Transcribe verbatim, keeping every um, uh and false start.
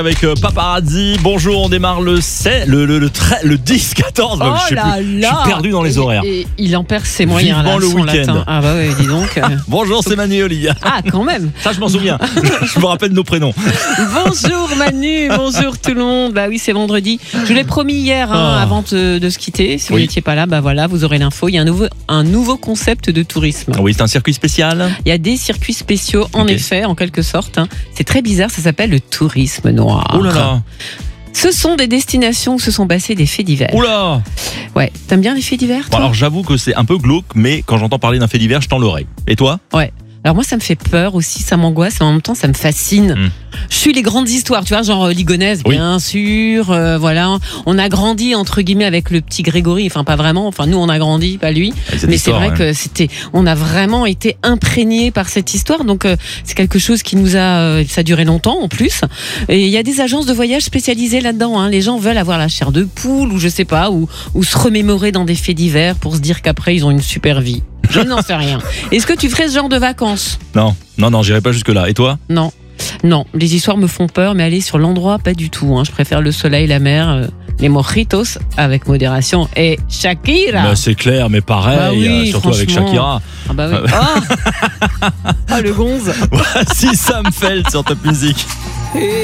Avec euh, Paparazzi, bonjour, on démarre le sept, le, le, le, treize, le dix, quatorze, Oh je, sais là plus, là. je suis perdu dans les horaires. Et, et, il en perd ses moyens Vivement là, le son week-end. latin. Ah bah oui, dis donc. euh. Bonjour, c'est Manu et Olivia. Ah quand même. Ça, je m'en souviens. Je me rappelle nos prénoms. Bonjour Manu, bonjour tout le monde. Bah oui, c'est vendredi. Je vous l'ai promis hier hein, Ah. avant de, de se quitter. Si vous Oui. n'étiez pas là, bah voilà, vous aurez l'info. Il y a un nouveau, un nouveau concept de tourisme. Oui, c'est un circuit spécial. Il y a des circuits spéciaux, en Ok. effet, en quelque sorte. hein. C'est très bizarre, ça s'appelle le tourisme noir. Oh là là. Ce sont des destinations où se sont passés des faits divers. Oula. Ouais, t'aimes bien les faits divers Bon, toi? alors j'avoue que c'est un peu glauque, mais quand j'entends parler d'un fait divers, je tends l'oreille. Et toi? Ouais. Alors moi ça me fait peur aussi, ça m'angoisse, mais en même temps ça me fascine. Mm. Je suis les grandes histoires, tu vois, genre euh, Ligonesse, Oui. bien sûr. euh, voilà, on a grandi entre guillemets avec le petit Grégory, enfin pas vraiment, enfin nous on a grandi, pas lui. Cette Mais c'est histoire, vrai ouais. que c'était, on a vraiment été imprégnés par cette histoire, donc euh, c'est quelque chose qui nous a, euh, ça a duré longtemps en plus. Et il y a des agences de voyage spécialisées là-dedans. Hein. Les gens veulent avoir la chair de poule ou je sais pas, ou, ou se remémorer dans des faits divers pour se dire qu'après ils ont une super vie. Je n'en sais rien. Est-ce que tu ferais ce genre de vacances? Non, non, non, j'irai pas jusque-là. Et toi? Non. Non, les histoires me font peur, mais aller sur l'endroit, pas du tout. Hein. Je préfère le soleil, la mer, euh, les mojitos avec modération et Shakira. Bah, c'est clair, mais pareil, Bah oui, euh, surtout avec franchement. Shakira. Ah bah oui. Ah, ah le gonze. Voici Sam Feld sur Top Music.